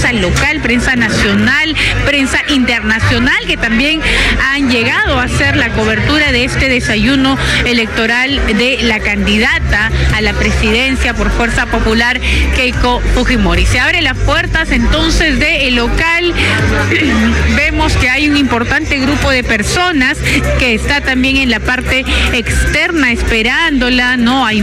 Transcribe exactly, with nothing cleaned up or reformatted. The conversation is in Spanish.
prensa local, prensa nacional, prensa internacional, que también han llegado a hacer la cobertura de este desayuno electoral de la candidata a la presidencia por Fuerza Popular, Keiko Fujimori. Se abren las puertas entonces del local. Vemos que hay un importante grupo de personas que está también en la parte externa esperándola, ¿no? Hay